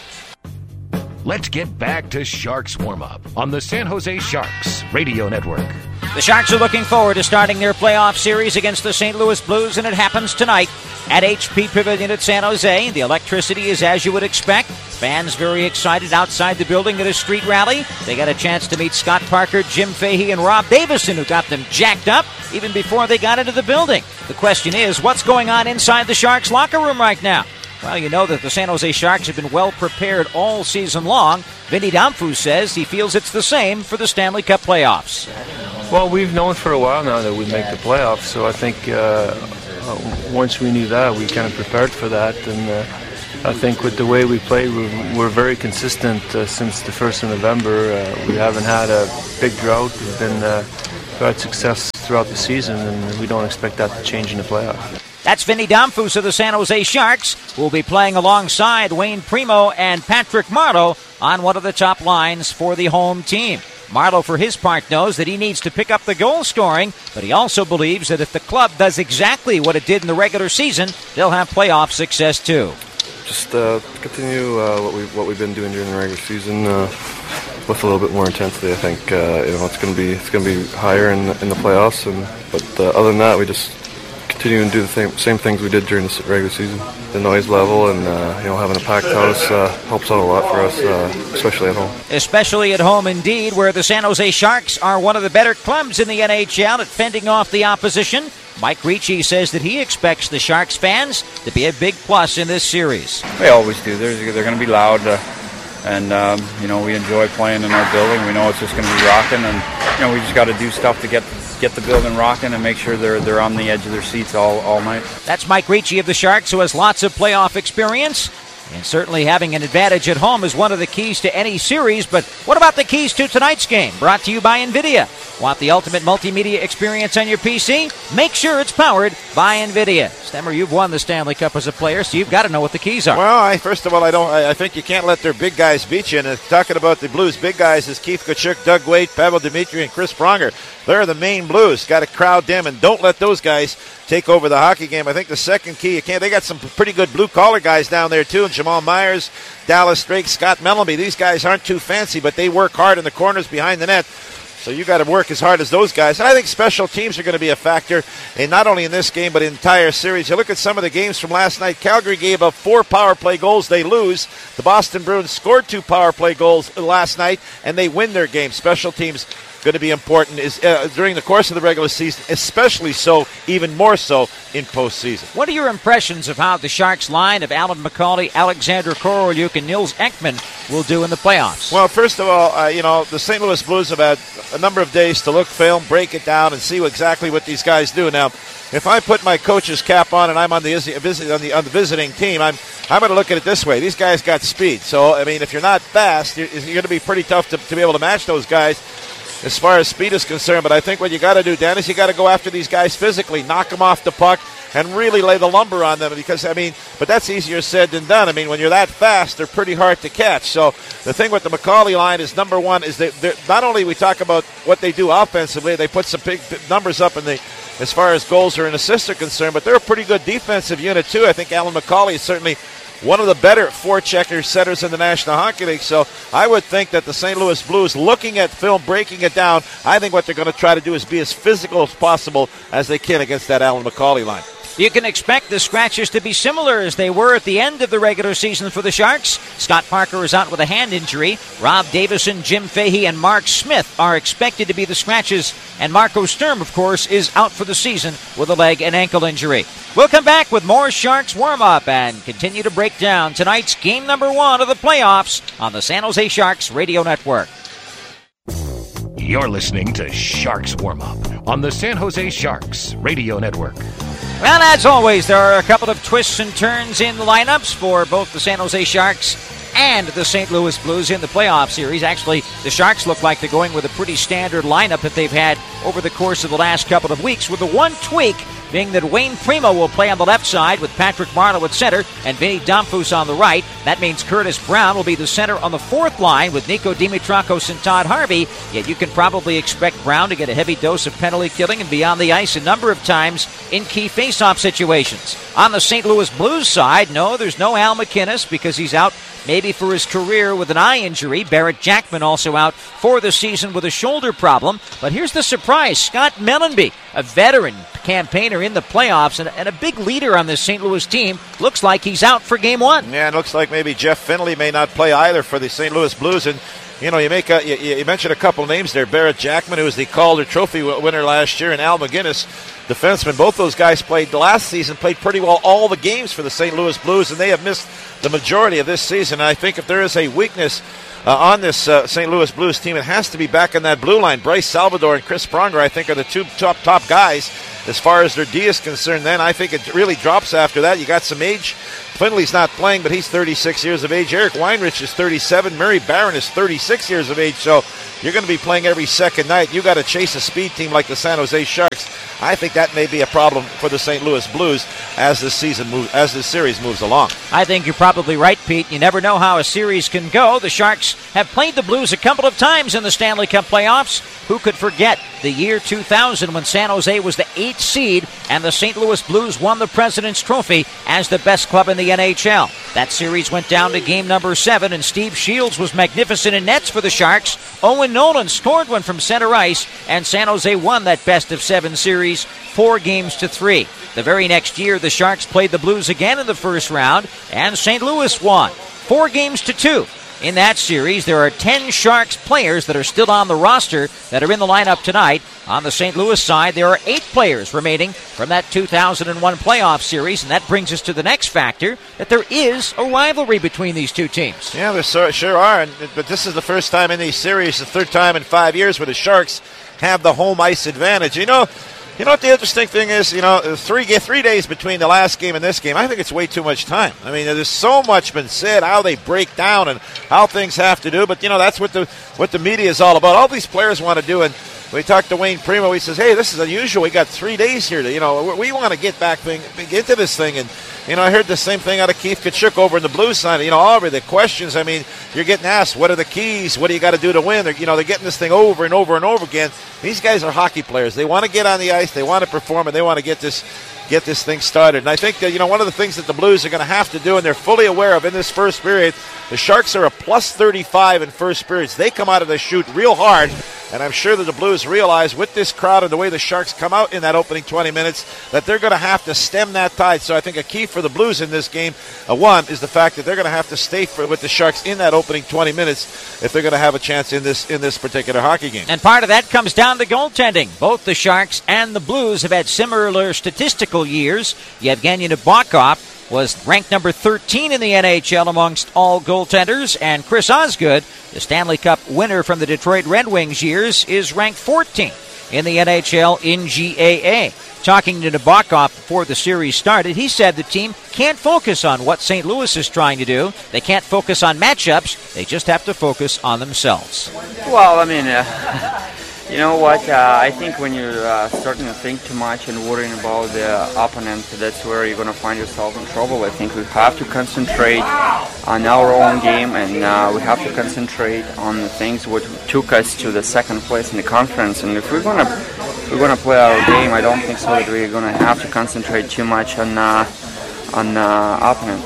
Let's get back to Sharks Warm-Up on the San Jose Sharks Radio Network.
The Sharks are looking forward to starting their playoff series against the Saint Louis Blues, and it happens tonight at H P Pavilion at San Jose. The electricity is as you would expect. Fans very excited outside the building at a street rally. They got a chance to meet Scott Parker, Jim Fahey, and Rob Davison, who got them jacked up even before they got into the building. The question is, what's going on inside the Sharks locker room right now? Well, you know that the San Jose Sharks have been well prepared all season long. Vinny Damphou says he feels it's the same for the Stanley Cup playoffs.
Well, we've known for a while now that we'd make the playoffs, so I think uh, uh, once we knew that, we kind of prepared for that, and uh, I think with the way we play, we're, we're very consistent uh, since the first of November. Uh, we haven't had a big drought. We've been uh, had success throughout the season, and we don't expect that to change in the playoffs.
That's Vinny Damphousse of the San Jose Sharks, who will be playing alongside Wayne Primo and Patrick Marleau on one of the top lines for the home team. Marleau, for his part, knows that he needs to pick up the goal scoring, but he also believes that if the club does exactly what it did in the regular season, they'll have playoff success too.
Just uh, continue uh, what we what we've been doing during the regular season uh, with a little bit more intensity. I think uh, you know it's going to be it's going to be higher in the, in the playoffs, and but uh, other than that, we just continue and do the same same things we did during the regular season. The noise level and uh, you know having a packed house uh, helps out a lot for us, uh, especially at home.
Especially at home, indeed, where the San Jose Sharks are one of the better clubs in the N H L at fending off the opposition. Mike Ricci says that he expects the Sharks fans to be a big plus in this series.
They always do. They're, they're going to be loud, uh, and um, you know we enjoy playing in our building. We know it's just going to be rocking, and you know we just got to do stuff to get get the building rocking and make sure they're they're on the edge of their seats all, all night.
That's Mike Ricci of the Sharks, who has lots of playoff experience. And certainly having an advantage at home is one of the keys to any series. But what about the keys to tonight's game? Brought to you by NVIDIA. Want the ultimate multimedia experience on your P C? Make sure it's powered by NVIDIA. Stemmer, you've won the Stanley Cup as a player, so you've got to know what the keys are.
Well, I, first of all, I don't. I, I think you can't let their big guys beat you. And uh, talking about the Blues' big guys is Keith Tkachuk, Doug Weight, Pavel Dmitry, and Chris Pronger. They're the main Blues. Got to crowd them, and don't let those guys take over the hockey game. I think the second key, you can't. They got some pretty good blue-collar guys down there, too. And Jamal Myers, Dallas Drake, Scott Mellenby. These guys aren't too fancy, but they work hard in the corners behind the net. So you got to work as hard as those guys. And I think special teams are going to be a factor, and not only in this game, but in the entire series. You look at some of the games from last night. Calgary gave up four power play goals. They lose. The Boston Bruins scored two power play goals last night, and they win their game. Special teams going to be important is uh, during the course of the regular season, especially so, even more so in postseason.
What are your impressions of how the Sharks line of Alan McCauley, Alexander Korolyuk, and Nils Ekman will do in the playoffs?
Well, first of all, uh, you know, the Saint Louis Blues have had a number of days to look, film, break it down, and see exactly what these guys do. Now, if I put my coach's cap on and I'm on the on the, on the visiting team, I'm I'm going to look at it this way. These guys got speed. So, I mean, if you're not fast, you're, you're going to be pretty tough to, to be able to match those guys as far as speed is concerned. But I think what you got to do, Dennis, you got to go after these guys physically, knock them off the puck, and really lay the lumber on them. Because, I mean, but that's easier said than done. I mean, when you're that fast, they're pretty hard to catch. So the thing with the McCauley line is, number one, is they not only we talk about what they do offensively, they put some big numbers up in the as far as goals or an assist are concerned, but they're a pretty good defensive unit, too. I think Alan McCauley is certainly one of the better forechecker setters in the National Hockey League. So I would think that the Saint Louis Blues, looking at film, breaking it down, I think what they're going to try to do is be as physical as possible as they can against that Alan McCauley line.
You can expect the scratches to be similar as they were at the end of the regular season for the Sharks. Scott Parker is out with a hand injury. Rob Davison, Jim Fahey, and Mark Smith are expected to be the scratches. And Marco Sturm, of course, is out for the season with a leg and ankle injury. We'll come back with more Sharks warm-up and continue to break down tonight's game number one of the playoffs on the San Jose Sharks Radio Network.
You're listening to Sharks Warm-Up on the San Jose Sharks Radio Network.
Well, as always, there are a couple of twists and turns in the lineups for both the San Jose Sharks and the Saint Louis Blues in the playoff series. Actually, the Sharks look like they're going with a pretty standard lineup that they've had over the course of the last couple of weeks, with the one tweak being that Wayne Primo will play on the left side with Patrick Marleau at center and Vinny Damphousse on the right. That means Curtis Brown will be the center on the fourth line with Nico Dimitrakos and Todd Harvey. Yet you can probably expect Brown to get a heavy dose of penalty killing and be on the ice a number of times in key face-off situations. On the Saint Louis Blues side, no, there's no Al MacInnis because he's out maybe for his career with an eye injury. Barrett Jackman also out for the season with a shoulder problem. But here's the surprise. Scott Mellenby, a veteran campaigner in the playoffs and, and a big leader on this Saint Louis team, looks like he's out for game one.
Yeah, it looks like maybe Jeff Finley may not play either for the Saint Louis Blues. And you know, you make a, you, you mentioned a couple names there. Barrett Jackman, who was the Calder Trophy winner last year, and Al MacInnis, defenseman. Both those guys played last season, played pretty well all the games for the Saint Louis Blues, and they have missed the majority of this season. And I think if there is a weakness uh, on this uh, Saint Louis Blues team, it has to be back in that blue line. Bryce Salvador and Chris Pronger, I think, are the two top top guys as far as their D is concerned. Then I think it really drops after that. You got some age Finley's not playing, but he's thirty-six years of age. Eric Weinrich is thirty-seven. Murray Barron is thirty-six years of age. So you're going to be playing every second night. You got to chase a speed team like the San Jose Sharks. I think that may be a problem for the Saint Louis Blues as this season moves, as this series moves along.
I think you're probably right, Pete. You never know how a series can go. The Sharks have played the Blues a couple of times in the Stanley Cup playoffs. Who could forget the year two thousand when San Jose was the eighth seed and the Saint Louis Blues won the President's Trophy as the best club in the N H L? That series went down to game number seven, and Steve Shields was magnificent in nets for the Sharks. Owen Nolan scored one from center ice, and San Jose won that best of seven series, four games to three. The very next year, the Sharks played the Blues again in the first round, and Saint Louis won, four games to two. In that series, there are ten Sharks players that are still on the roster that are in the lineup tonight. On the Saint Louis side, there are eight players remaining from that two thousand one playoff series, and that brings us to the next factor, that there is a rivalry between these two teams.
Yeah, there so, sure are, and, but this is the first time in these series, the third time in five years where the Sharks have the home ice advantage. You know, You know what the interesting thing is? You know, three three days between the last game and this game, I think it's way too much time. I mean, there's so much been said, how they break down and how things have to do. But, you know, that's what the what the media is all about. All these players want to do. And we talked to Wayne Primo. He says, hey, this is unusual. We got three days here. To, you know, we want to get back thing, get into this thing. And, you know, I heard the same thing out of Keith Tkachuk over in the Blues side. You know, all of the questions, I mean, you're getting asked, what are the keys? What do you got to do to win? They're, you know, they're getting this thing over and over and over again. These guys are hockey players. They want to get on the ice. They want to perform, and they want to get this get this thing started. And I think that, you know, one of the things that the Blues are going to have to do, and they're fully aware of in this first period, the Sharks are a plus thirty-five in first periods. They come out of the chute real hard, and I'm sure that the Blues realize with this crowd and the way the Sharks come out in that opening twenty minutes that they're going to have to stem that tide. So I think a key for the Blues in this game, uh, one, is the fact that they're going to have to stay for, with the Sharks in that opening twenty minutes if they're going to have a chance in this in this particular hockey game.
And part of that comes down to goaltending. Both the Sharks and the Blues have had similar statistical years. Yevgeny Nabokov was ranked number thirteen in the N H L amongst all goaltenders, and Chris Osgood, the Stanley Cup winner from the Detroit Red Wings years, is ranked fourteenth in the N H L in G A A. Talking to Nabokov before the series started, he said the team can't focus on what Saint Louis is trying to do. They can't focus on matchups. They just have to focus on themselves.
Well, I mean, uh, you know what? Uh, I think when you're uh, starting to think too much and worrying about the opponent, that's where you're going to find yourself in trouble. I think we have to concentrate on our own game, and uh, we have to concentrate on the things what took us to the second place in the conference. And if we're going to we're going to play our game, I don't think so that we're going to have to concentrate too much on uh, on uh, opponent.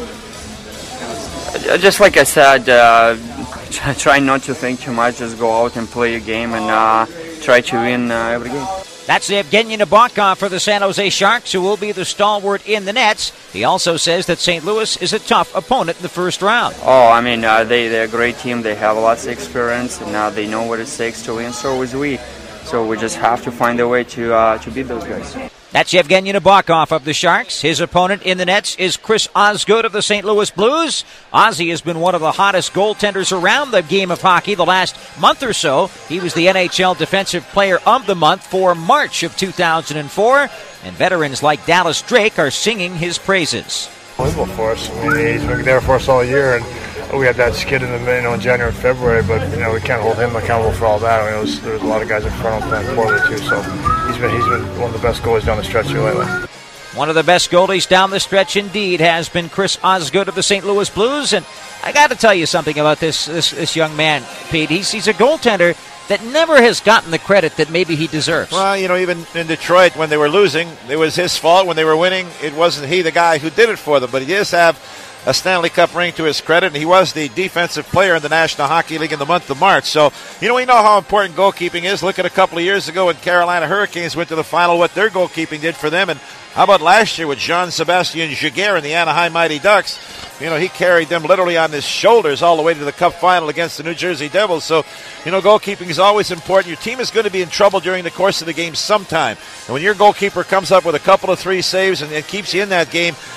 Just like I said, uh, try not to think too much. Just go out and play your game and uh, try to win uh, every game.
That's Yevgeny Nabokov for the San Jose Sharks, who will be the stalwart in the nets. He also says that Saint Louis is a tough opponent in the first round.
Oh, I mean, uh, they, they're a great team. They have lots of experience, and uh, they know what it takes to win. So is we. So we just have to find a way to uh, to beat those guys.
That's Yevgeny Nabokov of the Sharks. His opponent in the nets is Chris Osgood of the Saint Louis Blues. Ozzy has been one of the hottest goaltenders around the game of hockey the last month or so. He was the N H L Defensive Player of the Month for March of two thousand four, and veterans like Dallas Drake are singing his praises.
Unbelievable for us. I mean, he's been there for us all year, and we had that skid in the you know in January and February, but you know we can't hold him accountable for all that. I mean, it was, there was a lot of guys in front of him playing poorly too. So he's been he's been one of the best goalies down the stretch here lately.
One of the best goalies down the stretch indeed has been Chris Osgood of the Saint Louis Blues, and I got to tell you something about this this, this young man, Pete. He's he's a goaltender that never has gotten the credit that maybe he deserves.
Well, you know, even in Detroit when they were losing, it was his fault. When they were winning, it wasn't he the guy who did it for them. But he does have a Stanley Cup ring to his credit, and he was the defensive player in the National Hockey League in the month of March. So, you know, we know how important goalkeeping is. Look at a couple of years ago when Carolina Hurricanes went to the final, what their goalkeeping did for them. And how about last year with Jean-Sébastien Giguère and the Anaheim Mighty Ducks? You know, he carried them literally on his shoulders all the way to the Cup final against the New Jersey Devils. So, you know, goalkeeping is always important. Your team is going to be in trouble during the course of the game sometime. And when your goalkeeper comes up with a couple of three saves and, and keeps you in that game,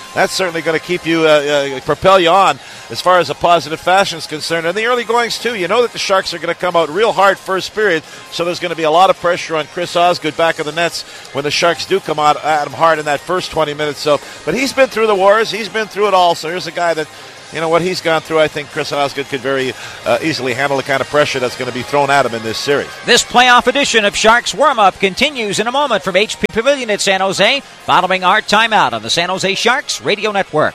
that's certainly going to keep you, uh, uh, propel you on as far as a positive fashion is concerned. And the early goings, too, you know that the Sharks are going to come out real hard first period, so there's going to be a lot of pressure on Chris Osgood back of the nets when the Sharks do come out at him hard in that first twenty minutes. So, but he's been through the wars. He's been through it all. So here's a guy that, you know, what he's gone through, I think Chris Osgood could very uh, easily handle the kind of pressure that's going to be thrown at him in this series.
This playoff edition of Sharks Warm-Up continues in a moment from H P Pavilion at San Jose, following our timeout on the San Jose Sharks Radio Network.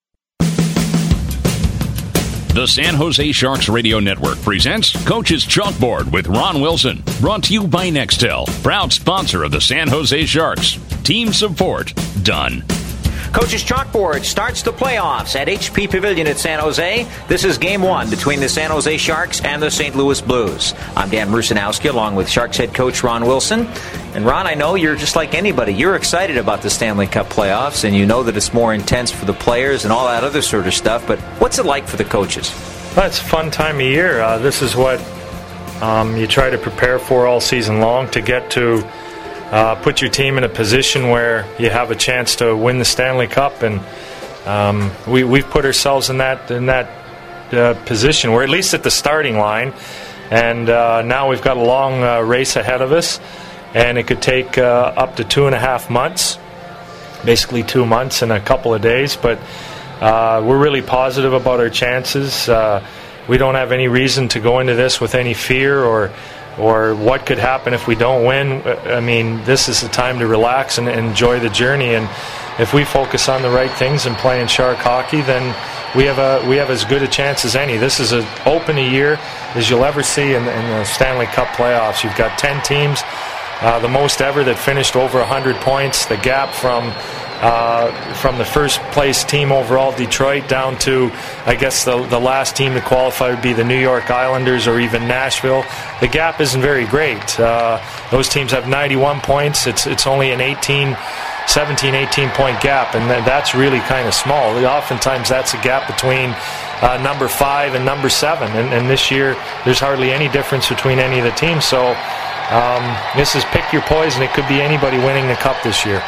The San Jose Sharks Radio Network presents Coach's Chalkboard with Ron Wilson. Brought to you by Nextel, proud sponsor of the San Jose Sharks. Team support done.
Coach's Chalkboard starts the playoffs at H P Pavilion at San Jose. This is game one between the San Jose Sharks and the Saint Louis Blues. I'm Dan Rusanowski along with Sharks head coach Ron Wilson. And Ron, I know you're just like anybody. You're excited about the Stanley Cup playoffs, and you know that it's more intense for the players and all that other sort of stuff. But what's it like for the coaches?
Well, it's a fun time of year. Uh, this is what um, you try to prepare for all season long, to get to Uh, put your team in a position where you have a chance to win the Stanley Cup, and um, we, we've put ourselves in that in that uh, position. We're at least at the starting line, and uh, now we've got a long uh, race ahead of us, and it could take uh, up to two and a half months, basically two months and a couple of days, but uh, we're really positive about our chances. Uh, we don't have any reason to go into this with any fear or or what could happen if we don't win. I mean, this is the time to relax and enjoy the journey, and if we focus on the right things and playing Shark hockey, then we have a we have as good a chance as any. This is as open a year as you'll ever see in, in the Stanley Cup playoffs. You've got ten teams, uh, the most ever, that finished over one hundred points. The gap from Uh, from the first place team overall, Detroit, down to, I guess, the, the last team to qualify would be the New York Islanders or even Nashville. The gap isn't very great. Uh, those teams have ninety-one points. It's it's only an eighteen, seventeen, eighteen point gap, and th- that's really kind of small. Oftentimes that's a gap between uh, number five and number seven, and, and this year there's hardly any difference between any of the teams. So um, this is pick your poison. It could be anybody winning the cup this year.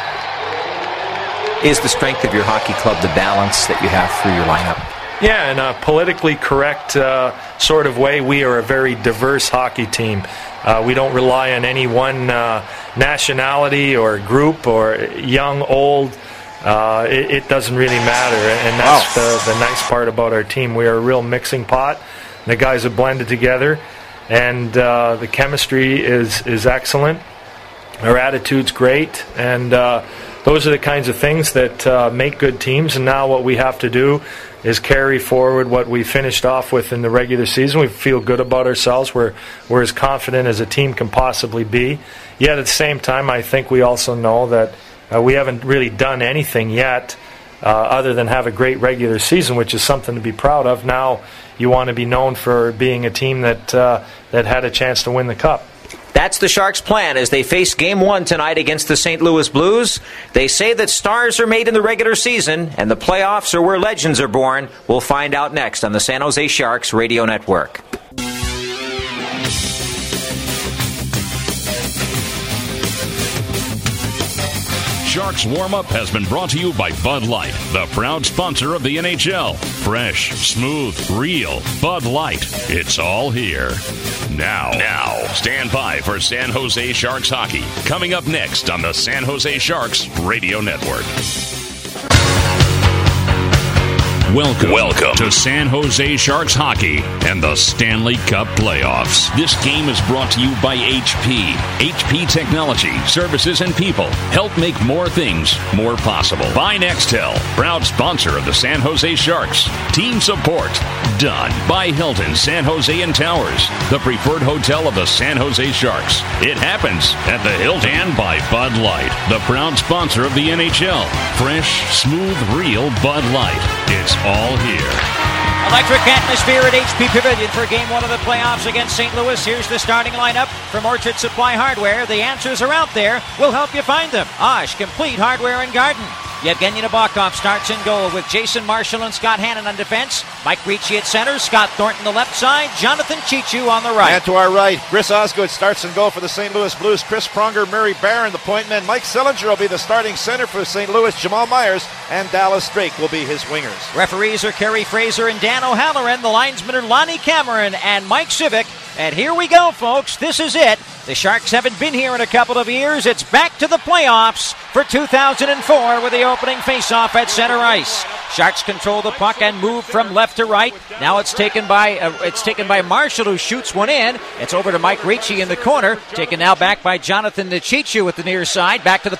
Is the strength of your hockey club the balance that you have through your lineup?
Yeah, in a politically correct uh, sort of way, we are a very diverse hockey team. Uh, we don't rely on any one uh, nationality or group or young, old. Uh, it, it doesn't really matter, and that's wow. the, the nice part about our team. We are a real mixing pot. The guys are blended together, and uh, the chemistry is, is excellent. Our attitude's great, and uh, those are the kinds of things that uh, make good teams. And now what we have to do is carry forward what we finished off with in the regular season. We feel good about ourselves. We're, we're as confident as a team can possibly be. Yet at the same time, I think we also know that uh, we haven't really done anything yet uh, other than have a great regular season, which is something to be proud of. Now you want to be known for being a team that uh, that had a chance to win the Cup.
That's the Sharks' plan as they face Game one tonight against the Saint Louis Blues. They say that stars are made in the regular season, and the playoffs are where legends are born. We'll find out next on the San Jose Sharks Radio Network.
Sharks Warm-Up has been brought to you by Bud Light, the proud sponsor of the N H L. Fresh, smooth, real Bud Light. It's all here. Now, now, stand by for San Jose Sharks hockey. Coming up next on the San Jose Sharks Radio Network. Welcome, Welcome to San Jose Sharks hockey and the Stanley Cup playoffs. This game is brought to you by H P. H P Technology, Services, and People help make more things more possible. By Nextel, proud sponsor of the San Jose Sharks. Team support done by Hilton San Jose and Towers, the preferred hotel of the San Jose Sharks. It happens at the Hilton. And by Bud Light, the proud sponsor of the N H L. Fresh, smooth, real Bud Light. It's all here.
Electric atmosphere at H P Pavilion for Game one of the playoffs against Saint Louis. Here's the starting lineup from Orchard Supply Hardware. The answers are out there. We'll help you find them. Osh, Complete Hardware and Garden. Yevgeny Nabokov starts in goal with Jason Marshall and Scott Hannon on defense. Mike Ricci at center, Scott Thornton the left side, Jonathan Chichu on the right.
And to our right, Chris Osgood starts in goal for the Saint Louis Blues. Chris Pronger, Murray Barron, the point men. Mike Sillinger will be the starting center for Saint Louis. Jamal Myers and Dallas Drake will be his wingers.
Referees are Kerry Fraser and Dan O'Halloran. The linesmen are Lonnie Cameron and Mike Civic. And here we go, folks. This is it. The Sharks haven't been here in a couple of years. It's back to the playoffs for two thousand four with the opening faceoff at center ice. Sharks control the puck and move from left to right. Now it's taken by uh, it's taken by Marshall, who shoots one in. It's over to Mike Ricci in the corner. Taken now back by Jonathan Chichu at the near side. Back to the